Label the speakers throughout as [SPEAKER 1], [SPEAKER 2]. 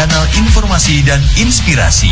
[SPEAKER 1] kanal informasi dan inspirasi.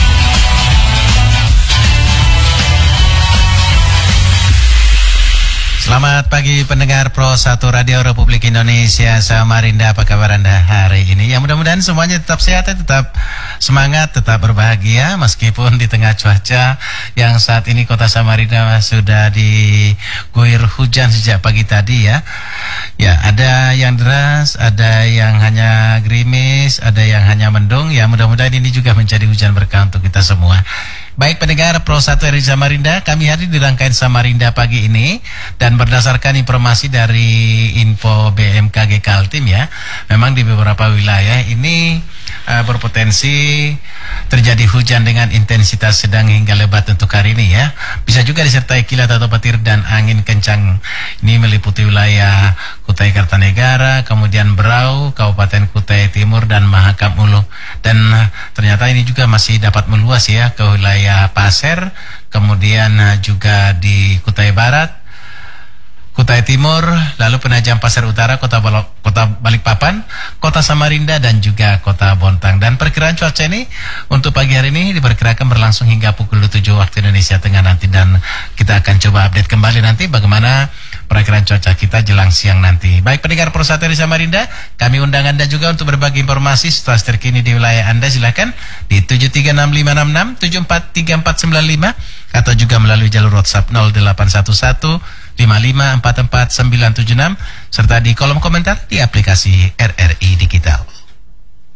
[SPEAKER 2] Selamat pagi pendengar Pro 1 Radio Republik Indonesia Samarinda, apa kabar Anda hari ini? Ya mudah-mudahan semuanya tetap sehat, tetap semangat, tetap berbahagia meskipun di tengah cuaca yang saat ini kota Samarinda sudah diguyur hujan sejak pagi tadi ya. Ya, ada yang deras, ada yang hanya gerimis, ada yang hanya mendung. Ya mudah-mudahan ini juga menjadi hujan berkah untuk kita semua. Baik pendengar Pro 1 RRI Samarinda, kami hadir di rangkaian Samarinda pagi ini dan berdasarkan informasi dari info BMKG Kaltim ya, memang di beberapa wilayah ini berpotensi terjadi hujan dengan intensitas sedang hingga lebat untuk hari ini ya. Bisa juga disertai kilat atau petir dan angin kencang. Ini meliputi wilayah Kutai Kartanegara, kemudian Berau, Kabupaten Kutai Timur dan Mahakam Ulu. Dan ternyata ini juga masih dapat meluas ya ke wilayah Pasir, kemudian juga di Kutai Barat, Kutai Timur, lalu Penajam Pasir Utara, Kota Balikpapan, Kota Samarinda dan juga Kota Bontang. Dan perkiraan cuaca ini untuk pagi hari ini diperkirakan berlangsung hingga pukul 7 waktu Indonesia Tengah nanti, dan kita akan coba update kembali nanti bagaimana perkiraan cuaca kita jelang siang nanti. Baik pendengar Pro 1 RRI Samarinda, kami undang Anda juga untuk berbagi informasi situasi terkini di wilayah Anda. Silakan di 736566 743495 atau juga melalui jalur WhatsApp 0811 5544 976 serta di kolom komentar di aplikasi RRI Digital.